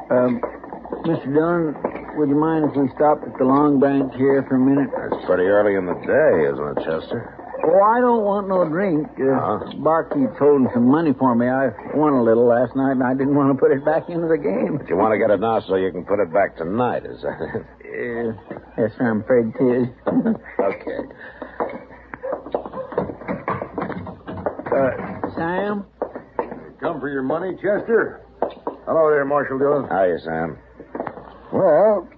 Mr. Dillon, would you mind if we stopped at the Long Branch here for a minute? It's pretty early in the day, isn't it, Chester? Oh, I don't want no drink. Barkeep's holding some money for me. I won a little last night, and I didn't want to put it back into the game. But you want to get it now so you can put it back tonight, is that it? Yes, sir, I'm afraid it is. Okay. Sam? Come for your money, Chester? Hello there, Marshal Dillon. Hiya, Sam. Well,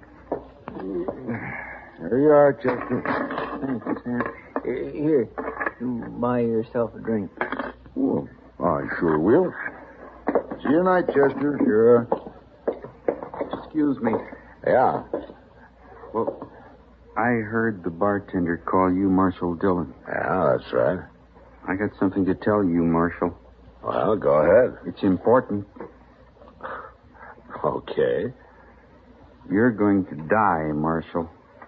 there you are, Chester. Thank you, Sam. Here, you buy yourself a drink. Oh, I sure will. See you tonight, Chester. Sure. Excuse me. Yeah. Well, I heard the bartender call you Marshal Dillon. Yeah, that's right. I got something to tell you, Marshal. Well, go ahead. It's important. Okay. You're going to die, Marshal.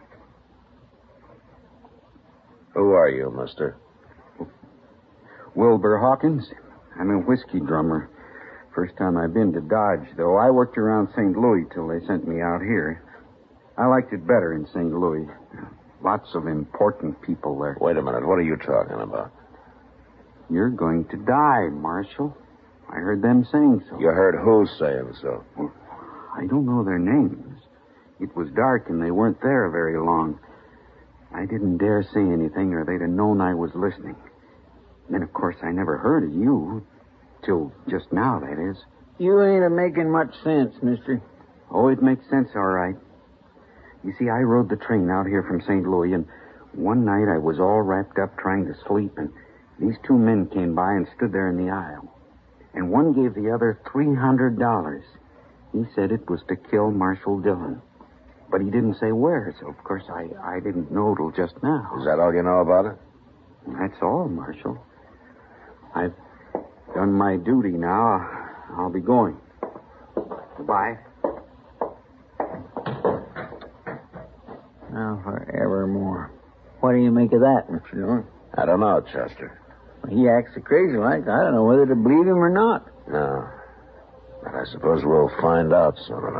Who are you, mister? Wilbur Hawkins. I'm a whiskey drummer. First time I've been to Dodge, though. I worked around St. Louis till they sent me out here. I liked it better in St. Louis. Lots of important people there. Wait a minute. What are you talking about? You're going to die, Marshal. I heard them saying so. You heard who saying so? Well, I don't know their names. It was dark and they weren't there very long. I didn't dare say anything or they'd have known I was listening. And then, of course, I never heard of you. Till just now, that is. You ain't a-making much sense, mister. Oh, it makes sense, all right. You see, I rode the train out here from St. Louis, and one night I was all wrapped up trying to sleep, and these two men came by and stood there in the aisle. And one gave the other $300. He said it was to kill Marshal Dillon. But he didn't say where, so of course I didn't know till just now. Is that all you know about it? That's all, Marshal. I've done my duty now. I'll be going. Goodbye. Now, forevermore. What do you make of that, Mr. Dillon? I don't know, Chester. He acts so crazy like I don't know whether to believe him or not. No. But I suppose we'll find out soon enough.